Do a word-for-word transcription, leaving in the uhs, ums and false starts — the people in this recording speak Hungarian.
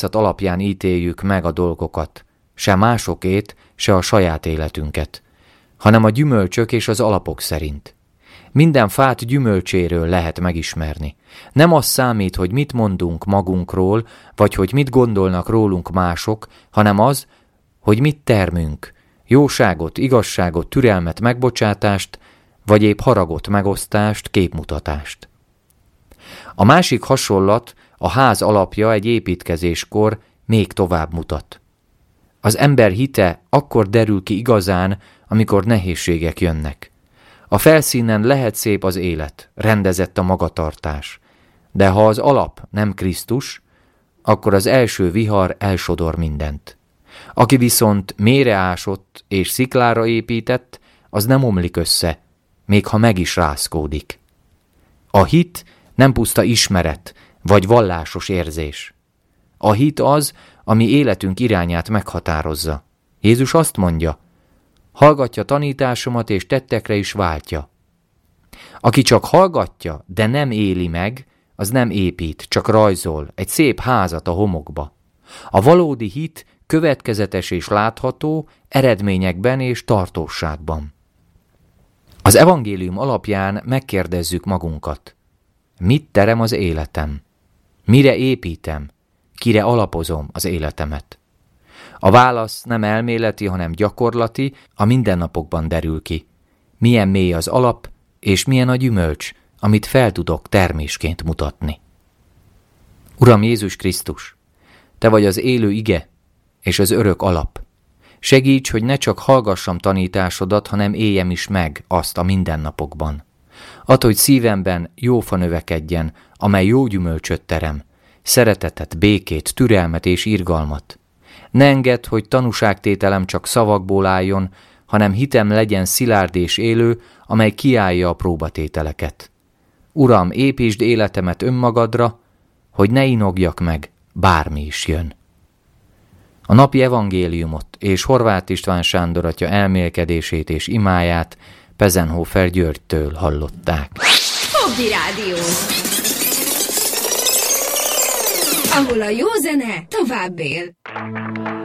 látszat alapján ítéljük meg a dolgokat, se másokét, se a saját életünket, hanem a gyümölcsök és az alapok szerint. Minden fát gyümölcséről lehet megismerni. Nem az számít, hogy mit mondunk magunkról, vagy hogy mit gondolnak rólunk mások, hanem az, hogy mit termünk, jóságot, igazságot, türelmet, megbocsátást, vagy épp haragot, megosztást, képmutatást. A másik hasonlat, a ház alapja egy építkezéskor még tovább mutat. Az ember hite akkor derül ki igazán, amikor nehézségek jönnek. A felszínen lehet szép az élet, rendezett a magatartás, de ha az alap nem Krisztus, akkor az első vihar elsodor mindent. Aki viszont mélyre ásott és sziklára épített, az nem omlik össze, még ha meg is rázkódik. A hit nem puszta ismeret vagy vallásos érzés. A hit az, ami életünk irányát meghatározza. Jézus azt mondja, hallgatja tanításomat és tettekre is váltja. Aki csak hallgatja, de nem éli meg, az nem épít, csak rajzol egy szép házat a homokba. A valódi hit következetes és látható, eredményekben és tartóságban. Az evangélium alapján megkérdezzük magunkat. Mit terem az életem? Mire építem? Kire alapozom az életemet? A válasz nem elméleti, hanem gyakorlati, a mindennapokban derül ki. Milyen mély az alap, és milyen a gyümölcs, amit fel tudok termésként mutatni. Uram Jézus Krisztus, Te vagy az élő ige és az örök alap. Segíts, hogy ne csak hallgassam tanításodat, hanem éljem is meg azt a mindennapokban. Add, hogy szívemben jó fa növekedjen, amely jó gyümölcsöt terem, szeretetet, békét, türelmet és irgalmat. Ne engedd, hogy tanúságtételem csak szavakból álljon, hanem hitem legyen szilárd és élő, amely kiállja a próbatételeket. Uram, építsd életemet önmagadra, hogy ne inogjak meg, bármi is jön. A napi evangéliumot és Horváth István Sándor atya elmélkedését és imáját Pezenhofer Györgytől hallották. Hobby Rádió, ahol a jó zene tovább él.